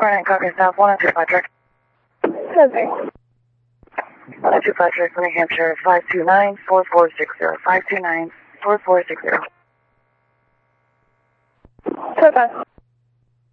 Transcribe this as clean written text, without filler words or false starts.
Cornet, Conquer South, 102 Patrick. Okay. 102 Patrick, New Hampshire, 529-4460. 529-4460. So fast.